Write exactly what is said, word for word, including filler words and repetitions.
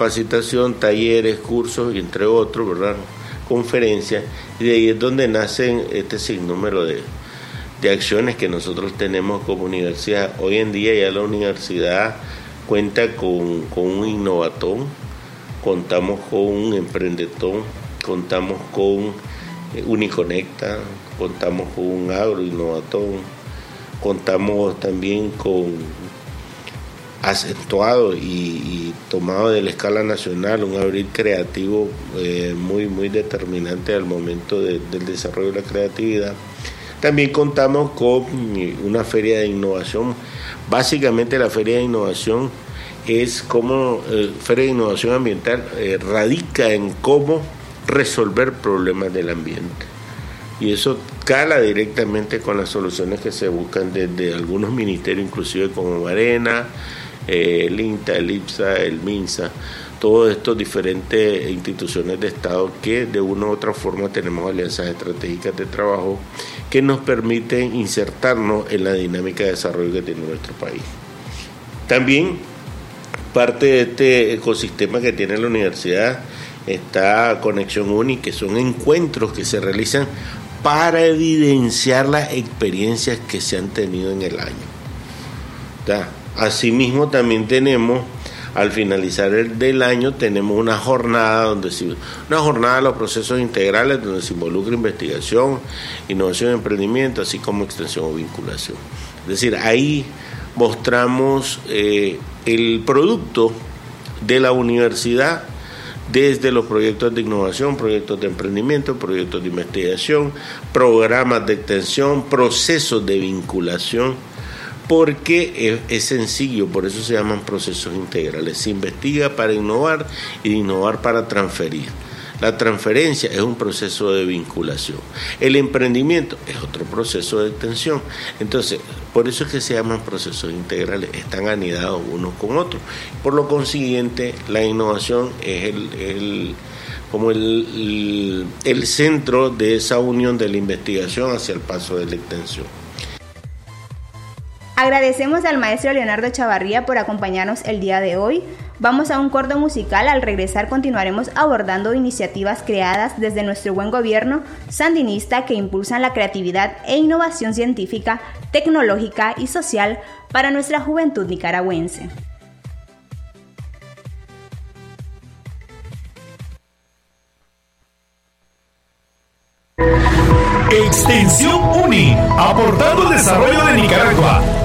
capacitación, talleres, cursos, entre otros, ¿verdad? Conferencias, y de ahí es donde nacen este sinnúmero de, de acciones que nosotros tenemos como universidad. Hoy en día ya la universidad cuenta con, con un innovatón, contamos con un emprendetón, contamos con Uniconecta, contamos con un agroinnovatón, contamos también con acentuado y, y tomado de la escala nacional, un abril creativo eh, muy, muy determinante al momento de, del desarrollo de la creatividad. También contamos con una feria de innovación. Básicamente la feria de innovación es como, eh, feria de innovación ambiental eh, radica en cómo resolver problemas del ambiente. Y eso cala directamente con las soluciones que se buscan desde algunos ministerios, inclusive como Marena, eh, el INTA, el IPSA, el MINSA, todas estas diferentes instituciones de Estado que de una u otra forma tenemos alianzas estratégicas de trabajo que nos permiten insertarnos en la dinámica de desarrollo que tiene nuestro país. También parte de este ecosistema que tiene la universidad está Conexión Uni, que son encuentros que se realizan para evidenciar las experiencias que se han tenido en el año. ¿Tá? Asimismo también tenemos, al finalizar el del año, tenemos una jornada donde se, una jornada de los procesos integrales donde se involucra investigación, innovación y emprendimiento, así como extensión o vinculación. Es decir, ahí mostramos eh, el producto de la universidad desde los proyectos de innovación, proyectos de emprendimiento, proyectos de investigación, programas de extensión, procesos de vinculación, porque es, es sencillo, por eso se llaman procesos integrales. Se investiga para innovar y de innovar para transferir. La transferencia es un proceso de vinculación. El emprendimiento es otro proceso de extensión. Entonces, por eso es que se llaman procesos integrales, están anidados unos con otros. Por lo consiguiente, la innovación es el, el, como el, el, el centro de esa unión de la investigación hacia el paso de la extensión. Agradecemos al maestro Leonardo Chavarría por acompañarnos el día de hoy. Vamos a un corto musical. Al regresar continuaremos abordando iniciativas creadas desde nuestro buen gobierno sandinista que impulsan la creatividad e innovación científica, tecnológica y social para nuestra juventud nicaragüense. Extensión Uni, aportando el desarrollo de Nicaragua.